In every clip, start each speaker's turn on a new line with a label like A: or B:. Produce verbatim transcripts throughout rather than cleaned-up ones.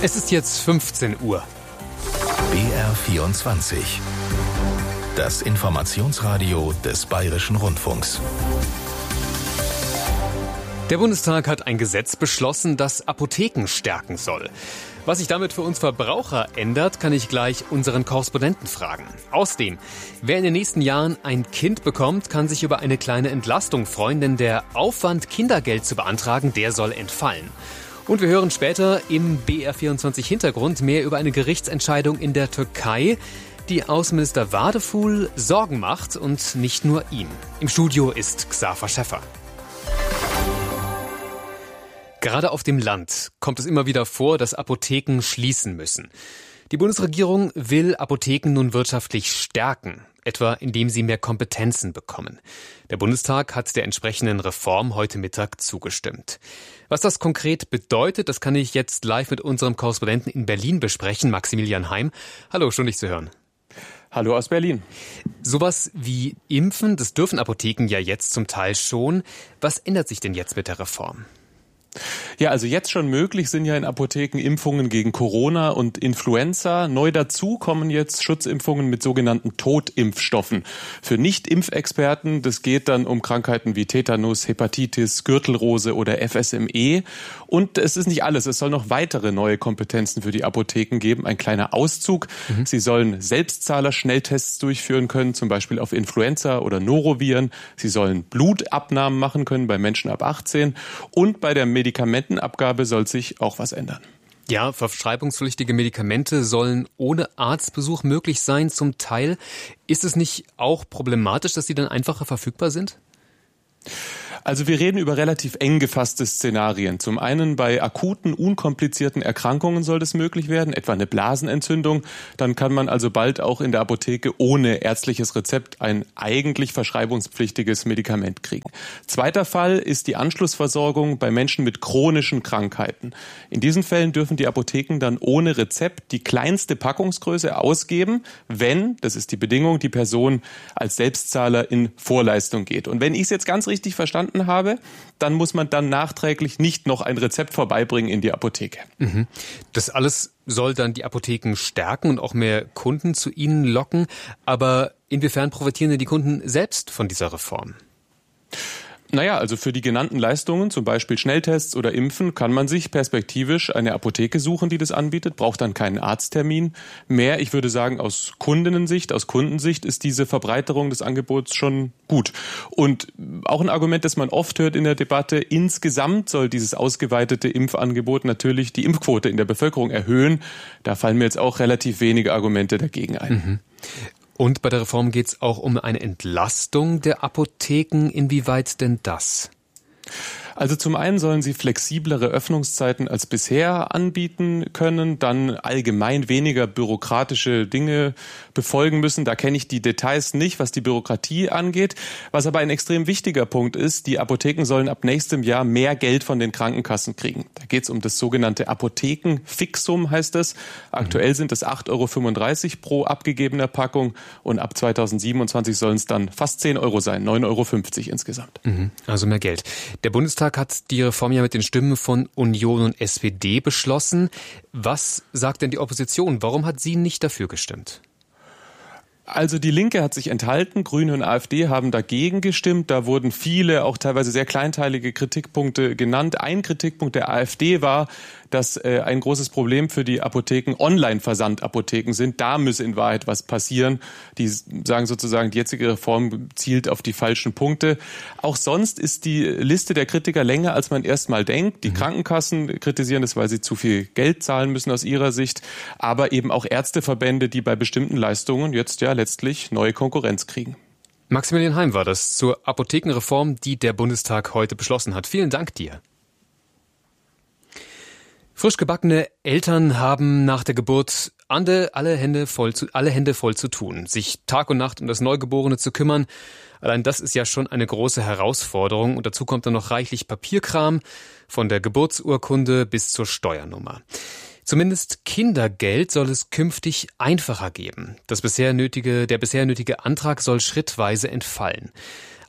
A: Es ist jetzt fünfzehn Uhr.
B: B R vierundzwanzig. Das Informationsradio des Bayerischen Rundfunks.
A: Der Bundestag hat ein Gesetz beschlossen, das Apotheken stärken soll. Was sich damit für uns Verbraucher ändert, kann ich gleich unseren Korrespondenten fragen. Außerdem, wer in den nächsten Jahren ein Kind bekommt, kann sich über eine kleine Entlastung freuen, denn der Aufwand, Kindergeld zu beantragen, der soll entfallen. Und wir hören später im B R vierundzwanzig Hintergrund mehr über eine Gerichtsentscheidung in der Türkei, die Außenminister Vadeful Sorgen macht und nicht nur ihm. Im Studio ist Xaver Schäffer. Gerade auf dem Land kommt es immer wieder vor, dass Apotheken schließen müssen. Die Bundesregierung will Apotheken nun wirtschaftlich stärken, etwa indem sie mehr Kompetenzen bekommen. Der Bundestag hat der entsprechenden Reform heute Mittag zugestimmt. Was das konkret bedeutet, das kann ich jetzt live mit unserem Korrespondenten in Berlin besprechen, Maximilian Heim. Hallo, schön dich zu hören.
C: Hallo aus Berlin.
A: Sowas wie Impfen, das dürfen Apotheken ja jetzt zum Teil schon. Was ändert sich denn jetzt mit der Reform?
C: Ja, also jetzt schon möglich sind ja in Apotheken Impfungen gegen Corona und Influenza. Neu dazu kommen jetzt Schutzimpfungen mit sogenannten Totimpfstoffen. Für Nicht-Impfexperten, das geht dann um Krankheiten wie Tetanus, Hepatitis, Gürtelrose oder F S M E. Und es ist nicht alles, es soll noch weitere neue Kompetenzen für die Apotheken geben. Ein kleiner Auszug. Mhm. Sie sollen Selbstzahler-Schnelltests durchführen können, zum Beispiel auf Influenza oder Noroviren. Sie sollen Blutabnahmen machen können bei Menschen ab achtzehn. Und bei der Medikamentenabgabe soll sich auch was ändern.
A: Ja, verschreibungspflichtige Medikamente sollen ohne Arztbesuch möglich sein zum Teil. Ist es nicht auch problematisch, dass sie dann einfacher verfügbar sind?
C: Also wir reden über relativ eng gefasste Szenarien. Zum einen bei akuten, unkomplizierten Erkrankungen soll das möglich werden, etwa eine Blasenentzündung. Dann kann man also bald auch in der Apotheke ohne ärztliches Rezept ein eigentlich verschreibungspflichtiges Medikament kriegen. Zweiter Fall ist die Anschlussversorgung bei Menschen mit chronischen Krankheiten. In diesen Fällen dürfen die Apotheken dann ohne Rezept die kleinste Packungsgröße ausgeben, wenn, das ist die Bedingung, die Person als Selbstzahler in Vorleistung geht. Und wenn ich es jetzt ganz richtig verstanden habe, dann muss man dann nachträglich nicht noch ein Rezept vorbeibringen in die Apotheke.
A: Mhm. Das alles soll dann die Apotheken stärken und auch mehr Kunden zu ihnen locken. Aber inwiefern profitieren denn die Kunden selbst von dieser Reform?
C: Naja, also für die genannten Leistungen, zum Beispiel Schnelltests oder Impfen, kann man sich perspektivisch eine Apotheke suchen, die das anbietet, braucht dann keinen Arzttermin mehr. Ich würde sagen, aus Kundinnensicht, aus Kundensicht ist diese Verbreiterung des Angebots schon gut. Und auch ein Argument, das man oft hört in der Debatte, insgesamt soll dieses ausgeweitete Impfangebot natürlich die Impfquote in der Bevölkerung erhöhen. Da fallen mir jetzt auch relativ wenige Argumente dagegen ein.
A: Mhm. Und bei der Reform geht es auch um eine Entlastung der Apotheken. Inwieweit denn das?
C: Also zum einen sollen sie flexiblere Öffnungszeiten als bisher anbieten können, dann allgemein weniger bürokratische Dinge befolgen müssen. Da kenne ich die Details nicht, was die Bürokratie angeht. Was aber ein extrem wichtiger Punkt ist, die Apotheken sollen ab nächstem Jahr mehr Geld von den Krankenkassen kriegen. Da geht es um das sogenannte Apothekenfixum, heißt es. Aktuell sind es acht Euro fünfunddreißig pro abgegebener Packung und ab zweitausendsiebenundzwanzig sollen es dann fast zehn Euro sein, neun Euro fünfzig insgesamt.
A: Also mehr Geld. Der Bundestag hat die Reform ja mit den Stimmen von Union und S P D beschlossen. Was sagt denn die Opposition? Warum hat sie nicht dafür gestimmt?
C: Also die Linke hat sich enthalten, Grüne und AfD haben dagegen gestimmt. Da wurden viele, auch teilweise sehr kleinteilige Kritikpunkte genannt. Ein Kritikpunkt der AfD war, dass äh, ein großes Problem für die Apotheken Online-Versandapotheken sind. Da müsse in Wahrheit was passieren. Die sagen sozusagen, die jetzige Reform zielt auf die falschen Punkte. Auch sonst ist die Liste der Kritiker länger, als man erst mal denkt. Die mhm. Krankenkassen kritisieren das, weil sie zu viel Geld zahlen müssen aus ihrer Sicht. Aber eben auch Ärzteverbände, die bei bestimmten Leistungen jetzt ja letztlich neue Konkurrenz kriegen.
A: Maximilian Heim war das zur Apothekenreform, die der Bundestag heute beschlossen hat. Vielen Dank dir. Frisch gebackene Eltern haben nach der Geburt alle, alle, Hände voll zu, alle Hände voll zu tun, sich Tag und Nacht um das Neugeborene zu kümmern. Allein das ist ja schon eine große Herausforderung und dazu kommt dann noch reichlich Papierkram, von der Geburtsurkunde bis zur Steuernummer. Zumindest Kindergeld soll es künftig einfacher geben. Das bisher nötige, der bisher nötige Antrag soll schrittweise entfallen.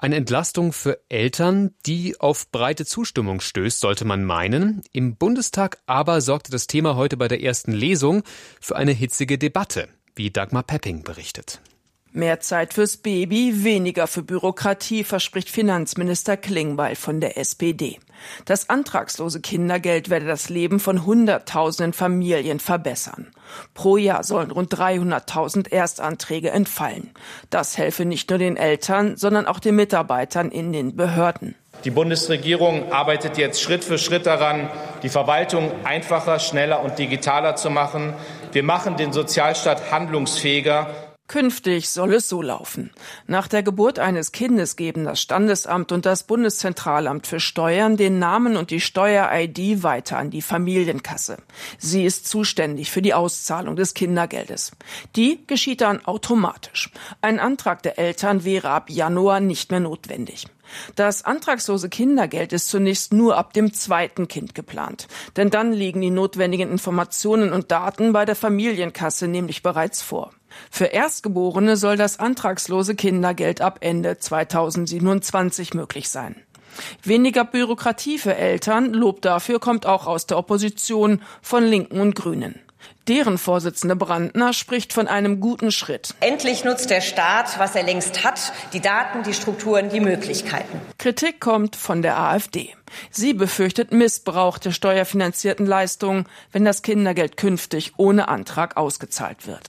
A: Eine Entlastung für Eltern, die auf breite Zustimmung stößt, sollte man meinen. Im Bundestag aber sorgte das Thema heute bei der ersten Lesung für eine hitzige Debatte, wie Dagmar Pepping berichtet.
D: Mehr Zeit fürs Baby, weniger für Bürokratie, verspricht Finanzminister Klingbeil von der S P D. Das antragslose Kindergeld werde das Leben von Hunderttausenden Familien verbessern. Pro Jahr sollen rund dreihunderttausend Erstanträge entfallen. Das helfe nicht nur den Eltern, sondern auch den Mitarbeitern in den Behörden.
E: Die Bundesregierung arbeitet jetzt Schritt für Schritt daran, die Verwaltung einfacher, schneller und digitaler zu machen. Wir machen den Sozialstaat handlungsfähiger.
D: Künftig soll es so laufen. Nach der Geburt eines Kindes geben das Standesamt und das Bundeszentralamt für Steuern den Namen und die Steuer-I D weiter an die Familienkasse. Sie ist zuständig für die Auszahlung des Kindergeldes. Die geschieht dann automatisch. Ein Antrag der Eltern wäre ab Januar nicht mehr notwendig. Das antragslose Kindergeld ist zunächst nur ab dem zweiten Kind geplant. Denn dann liegen die notwendigen Informationen und Daten bei der Familienkasse nämlich bereits vor. Für Erstgeborene soll das antragslose Kindergeld ab Ende zweitausendsiebenundzwanzig möglich sein. Weniger Bürokratie für Eltern, Lob dafür kommt auch aus der Opposition von Linken und Grünen. Deren Vorsitzende Brandner spricht von einem guten Schritt.
F: Endlich nutzt der Staat, was er längst hat, die Daten, die Strukturen, die Möglichkeiten.
D: Kritik kommt von der AfD. Sie befürchtet Missbrauch der steuerfinanzierten Leistungen, wenn das Kindergeld künftig ohne Antrag ausgezahlt wird.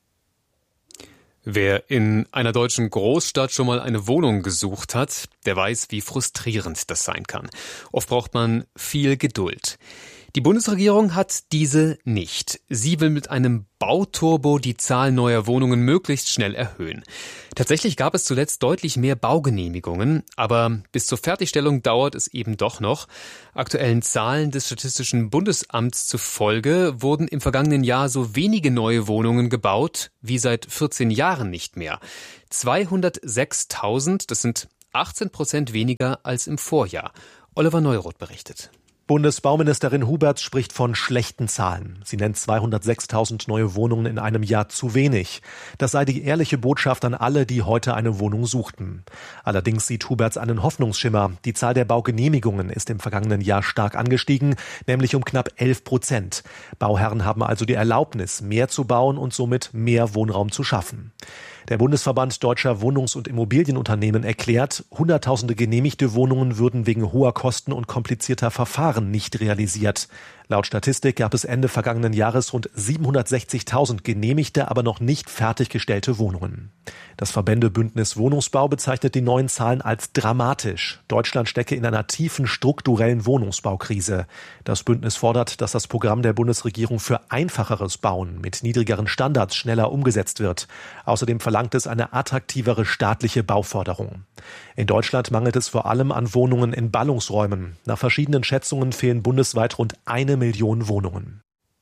A: Wer in einer deutschen Großstadt schon mal eine Wohnung gesucht hat, der weiß, wie frustrierend das sein kann. Oft braucht man viel Geduld. Die Bundesregierung hat diese nicht. Sie will mit einem Bauturbo die Zahl neuer Wohnungen möglichst schnell erhöhen. Tatsächlich gab es zuletzt deutlich mehr Baugenehmigungen, aber bis zur Fertigstellung dauert es eben doch noch. Aktuellen Zahlen des Statistischen Bundesamts zufolge wurden im vergangenen Jahr so wenige neue Wohnungen gebaut wie seit vierzehn Jahren nicht mehr. zweihundertsechstausend, das sind achtzehn Prozent weniger als im Vorjahr. Oliver Neuroth berichtet.
G: Bundesbauministerin Huberts spricht von schlechten Zahlen. Sie nennt zweihundertsechstausend neue Wohnungen in einem Jahr zu wenig. Das sei die ehrliche Botschaft an alle, die heute eine Wohnung suchten. Allerdings sieht Huberts einen Hoffnungsschimmer. Die Zahl der Baugenehmigungen ist im vergangenen Jahr stark angestiegen, nämlich um knapp elf Prozent. Bauherren haben also die Erlaubnis, mehr zu bauen und somit mehr Wohnraum zu schaffen. Der Bundesverband Deutscher Wohnungs- und Immobilienunternehmen erklärt, Hunderttausende genehmigte Wohnungen würden wegen hoher Kosten und komplizierter Verfahren nicht realisiert. Laut Statistik gab es Ende vergangenen Jahres rund siebenhundertsechzigtausend genehmigte, aber noch nicht fertiggestellte Wohnungen. Das Verbändebündnis Wohnungsbau bezeichnet die neuen Zahlen als dramatisch. Deutschland stecke in einer tiefen strukturellen Wohnungsbaukrise. Das Bündnis fordert, dass das Programm der Bundesregierung für einfacheres Bauen mit niedrigeren Standards schneller umgesetzt wird. Außerdem verlangt es eine attraktivere staatliche Bauförderung. In Deutschland mangelt es vor allem an Wohnungen in Ballungsräumen. Nach verschiedenen Schätzungen fehlen bundesweit rund eine Million Wohnungen.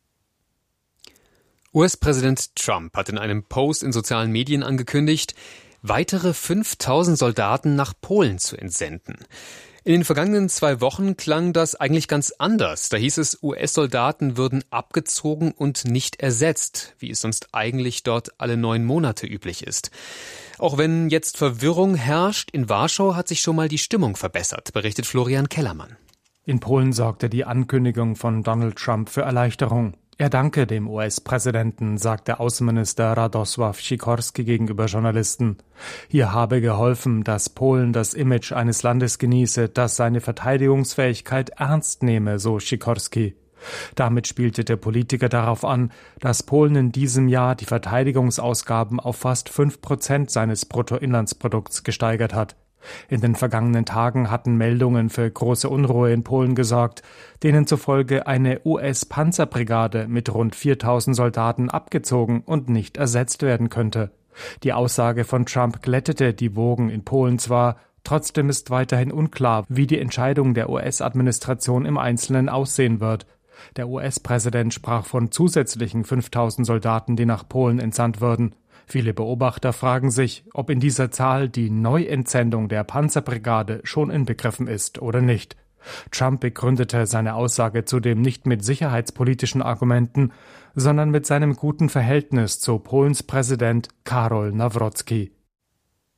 A: U S-Präsident Trump hat in einem Post in sozialen Medien angekündigt, weitere fünftausend Soldaten nach Polen zu entsenden. In den vergangenen zwei Wochen klang das eigentlich ganz anders. Da hieß es, U S-Soldaten würden abgezogen und nicht ersetzt, wie es sonst eigentlich dort alle neun Monate üblich ist. Auch wenn jetzt Verwirrung herrscht, in Warschau hat sich schon mal die Stimmung verbessert, berichtet Florian Kellermann.
H: In Polen sorgte die Ankündigung von Donald Trump für Erleichterung. Er danke dem U S-Präsidenten, sagte Außenminister Radosław Sikorski gegenüber Journalisten. Hier habe geholfen, dass Polen das Image eines Landes genieße, das seine Verteidigungsfähigkeit ernst nehme, so Sikorski. Damit spielte der Politiker darauf an, dass Polen in diesem Jahr die Verteidigungsausgaben auf fast fünf Prozent seines Bruttoinlandsprodukts gesteigert hat. In den vergangenen Tagen hatten Meldungen für große Unruhe in Polen gesorgt, denen zufolge eine U S-Panzerbrigade mit rund viertausend Soldaten abgezogen und nicht ersetzt werden könnte. Die Aussage von Trump glättete die Wogen in Polen zwar, trotzdem ist weiterhin unklar, wie die Entscheidung der U S-Administration im Einzelnen aussehen wird. Der U S-Präsident sprach von zusätzlichen fünftausend Soldaten, die nach Polen entsandt würden. Viele Beobachter fragen sich, ob in dieser Zahl die Neuentsendung der Panzerbrigade schon inbegriffen ist oder nicht. Trump begründete seine Aussage zudem nicht mit sicherheitspolitischen Argumenten, sondern mit seinem guten Verhältnis zu Polens Präsident Karol Nawrocki.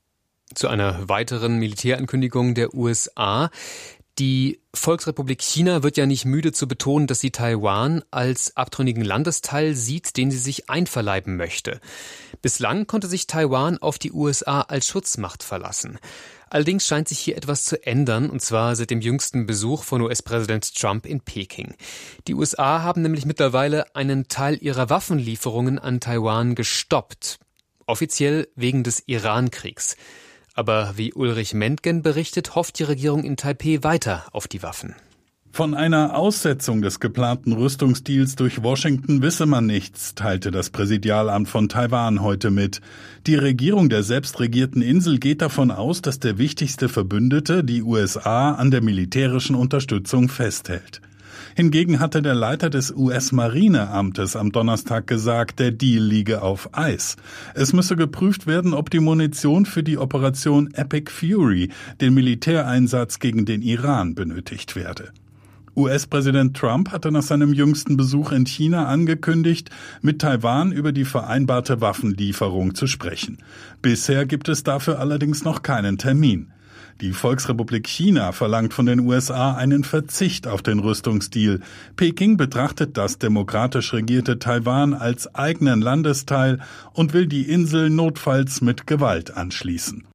A: Zu einer weiteren Militärankündigung der U S A. Die Volksrepublik China wird ja nicht müde zu betonen, dass sie Taiwan als abtrünnigen Landesteil sieht, den sie sich einverleiben möchte. Bislang konnte sich Taiwan auf die U S A als Schutzmacht verlassen. Allerdings scheint sich hier etwas zu ändern, und zwar seit dem jüngsten Besuch von U S-Präsident Trump in Peking. Die U S A haben nämlich mittlerweile einen Teil ihrer Waffenlieferungen an Taiwan gestoppt. Offiziell wegen des Iran-Kriegs. Aber wie Ulrich Mentgen berichtet, hofft die Regierung in Taipeh weiter auf die Waffen.
I: Von einer Aussetzung des geplanten Rüstungsdeals durch Washington wisse man nichts, teilte das Präsidialamt von Taiwan heute mit. Die Regierung der selbstregierten Insel geht davon aus, dass der wichtigste Verbündete, die U S A, an der militärischen Unterstützung festhält. Hingegen hatte der Leiter des U S-Marineamtes am Donnerstag gesagt, der Deal liege auf Eis. Es müsse geprüft werden, ob die Munition für die Operation Epic Fury, den Militäreinsatz gegen den Iran, benötigt werde. U S-Präsident Trump hatte nach seinem jüngsten Besuch in China angekündigt, mit Taiwan über die vereinbarte Waffenlieferung zu sprechen. Bisher gibt es dafür allerdings noch keinen Termin. Die Volksrepublik China verlangt von den U S A einen Verzicht auf den Rüstungsdeal. Peking betrachtet das demokratisch regierte Taiwan als eigenen Landesteil und will die Insel notfalls mit Gewalt anschließen.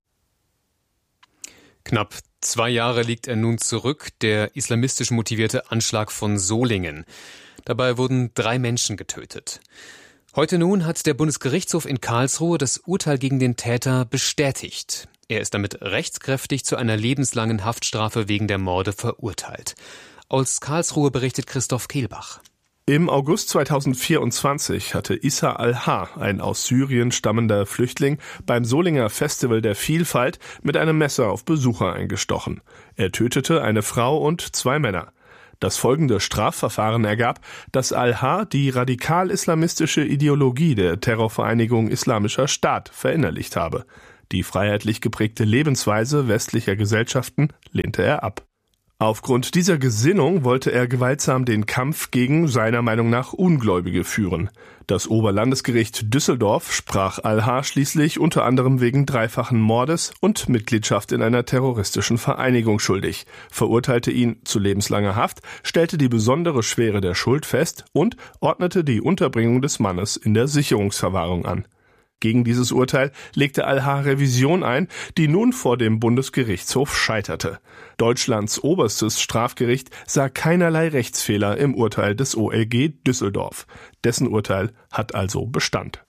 A: Knapp zwei Jahre liegt er nun zurück, der islamistisch motivierte Anschlag von Solingen. Dabei wurden drei Menschen getötet. Heute nun hat der Bundesgerichtshof in Karlsruhe das Urteil gegen den Täter bestätigt. Er ist damit rechtskräftig zu einer lebenslangen Haftstrafe wegen der Morde verurteilt. Aus Karlsruhe berichtet Christoph Kehlbach.
J: Im August zweitausendvierundzwanzig hatte Issa Al-Ha, ein aus Syrien stammender Flüchtling, beim Solinger Festival der Vielfalt mit einem Messer auf Besucher eingestochen. Er tötete eine Frau und zwei Männer. Das folgende Strafverfahren ergab, dass Al-Ha die radikal-islamistische Ideologie der Terrorvereinigung Islamischer Staat verinnerlicht habe. Die freiheitlich geprägte Lebensweise westlicher Gesellschaften lehnte er ab. Aufgrund dieser Gesinnung wollte er gewaltsam den Kampf gegen seiner Meinung nach Ungläubige führen. Das Oberlandesgericht Düsseldorf sprach Al-Ha schließlich unter anderem wegen dreifachen Mordes und Mitgliedschaft in einer terroristischen Vereinigung schuldig, verurteilte ihn zu lebenslanger Haft, stellte die besondere Schwere der Schuld fest und ordnete die Unterbringung des Mannes in der Sicherungsverwahrung an. Gegen dieses Urteil legte Al-Ha Revision ein, die nun vor dem Bundesgerichtshof scheiterte. Deutschlands oberstes Strafgericht sah keinerlei Rechtsfehler im Urteil des O L G Düsseldorf. Dessen Urteil hat also Bestand.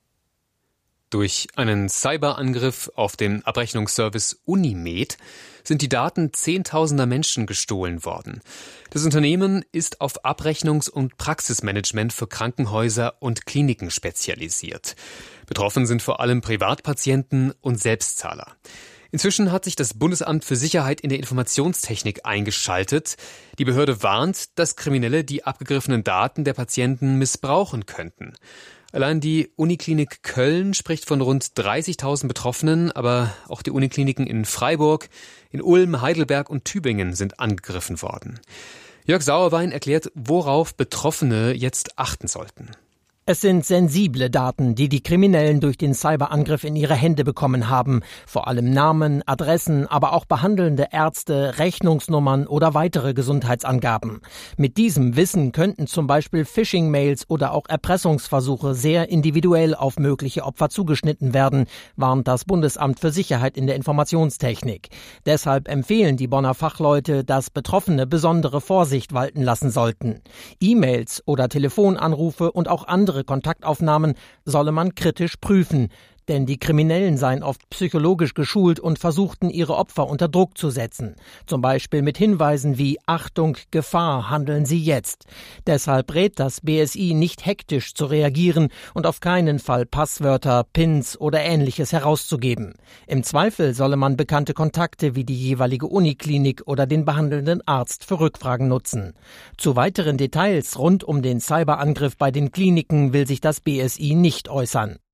A: Durch einen Cyberangriff auf den Abrechnungsservice Unimed sind die Daten zehntausender Menschen gestohlen worden. Das Unternehmen ist auf Abrechnungs- und Praxismanagement für Krankenhäuser und Kliniken spezialisiert. Betroffen sind vor allem Privatpatienten und Selbstzahler. Inzwischen hat sich das Bundesamt für Sicherheit in der Informationstechnik eingeschaltet. Die Behörde warnt, dass Kriminelle die abgegriffenen Daten der Patienten missbrauchen könnten. Allein die Uniklinik Köln spricht von rund dreißigtausend Betroffenen, aber auch die Unikliniken in Freiburg, in Ulm, Heidelberg und Tübingen sind angegriffen worden. Jörg Sauerwein erklärt, worauf Betroffene jetzt achten sollten.
K: Es sind sensible Daten, die die Kriminellen durch den Cyberangriff in ihre Hände bekommen haben. Vor allem Namen, Adressen, aber auch behandelnde Ärzte, Rechnungsnummern oder weitere Gesundheitsangaben. Mit diesem Wissen könnten zum Beispiel Phishing-Mails oder auch Erpressungsversuche sehr individuell auf mögliche Opfer zugeschnitten werden, warnt das Bundesamt für Sicherheit in der Informationstechnik. Deshalb empfehlen die Bonner Fachleute, dass Betroffene besondere Vorsicht walten lassen sollten. E-Mails oder Telefonanrufe und auch andere Kontaktaufnahmen solle man kritisch prüfen, denn die Kriminellen seien oft psychologisch geschult und versuchten, ihre Opfer unter Druck zu setzen. Zum Beispiel mit Hinweisen wie Achtung, Gefahr, handeln Sie jetzt. Deshalb rät das B S I, nicht hektisch zu reagieren und auf keinen Fall Passwörter, Pins oder Ähnliches herauszugeben. Im Zweifel solle man bekannte Kontakte wie die jeweilige Uniklinik oder den behandelnden Arzt für Rückfragen nutzen. Zu weiteren Details rund um den Cyberangriff bei den Kliniken will sich das B S I nicht äußern.